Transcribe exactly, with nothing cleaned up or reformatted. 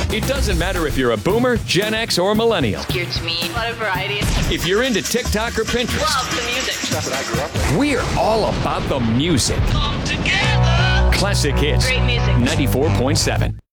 It doesn't matter if you're a boomer, Gen X, or millennial. Geared to me. A lot of variety. If you're into TikTok or Pinterest. Love the music. Stuff that I grew up with. We're all about the music. Come together. Classic Hits. Great music. ninety-four point seven.